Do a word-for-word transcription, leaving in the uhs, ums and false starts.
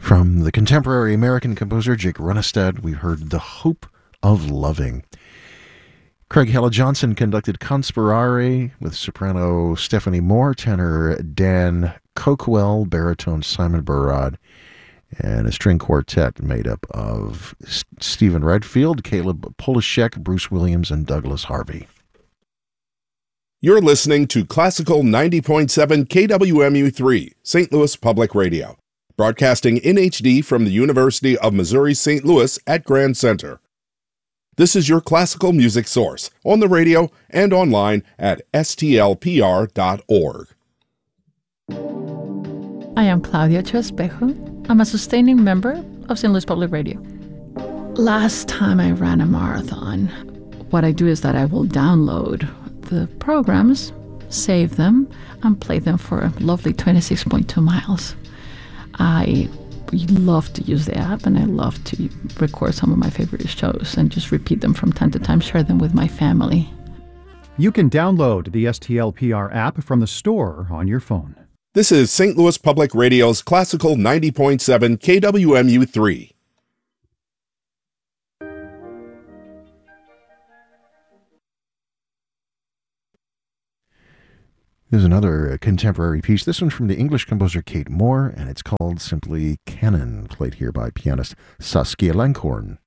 From the contemporary American composer Jake Runestad, we heard The Hope of Loving. Craig Hella Johnson conducted Conspirare with soprano Stephanie Moore, tenor Dan Coquel, baritone Simon Barad, and a string quartet made up of S- Stephen Redfield, Caleb Polishek, Bruce Williams, and Douglas Harvey. You're listening to Classical ninety point seven K W M U three, Saint Louis Public Radio, broadcasting in H D from the University of Missouri Saint Louis at Grand Center. This is your classical music source, on the radio and online at S T L P R dot org. I am Claudia Chespejo. I'm a sustaining member of Saint Louis Public Radio. Last time I ran a marathon, what I do is that I will download the programs, save them, and play them for a lovely twenty-six point two miles. I love to use the app, and I love to record some of my favorite shows and just repeat them from time to time, share them with my family. You can download the S T L P R app from the store on your phone. This is Saint Louis Public Radio's Classical ninety point seven K W M U three. Here's another uh, contemporary piece. This one's from the English composer Kate Moore, and it's called simply Canon, played here by pianist Saskia Langhorn.